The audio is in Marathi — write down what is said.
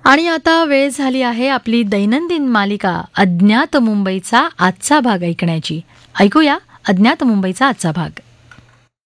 आणि आता वेळ झाली आहे आपली दैनंदिन मालिका अज्ञात मुंबईचा आजचा भाग ऐकण्याची. ऐकूया अज्ञात मुंबईचा आजचा भाग.